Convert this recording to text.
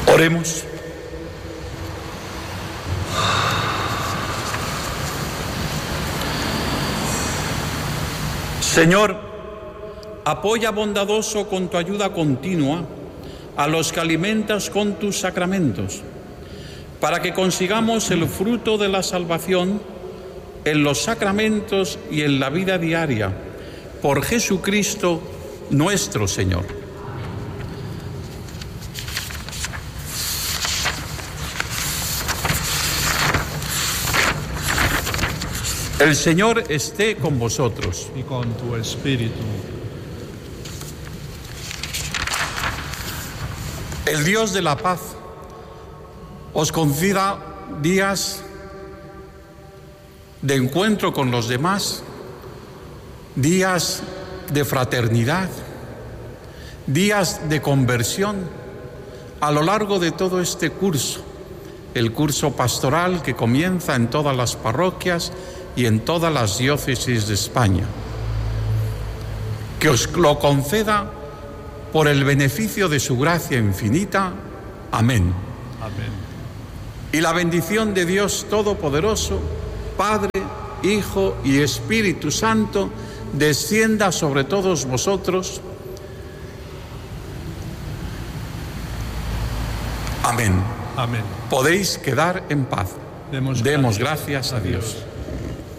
Oremos. Señor, apoya bondadoso con tu ayuda continua a los que alimentas con tus sacramentos, para que consigamos el fruto de la salvación en los sacramentos y en la vida diaria, por Jesucristo nuestro Señor. El Señor esté con vosotros. Y con tu espíritu. El Dios de la paz os conceda días de encuentro con los demás, días de fraternidad, días de conversión a lo largo de todo este curso, el curso pastoral que comienza en todas las parroquias y en todas las diócesis de España. Que os lo conceda por el beneficio de su gracia infinita. Amén. Amén. Y la bendición de Dios Todopoderoso, Padre, Hijo y Espíritu Santo, descienda sobre todos vosotros. Amén. Amén. Podéis quedar en paz. Demos gracias a Dios.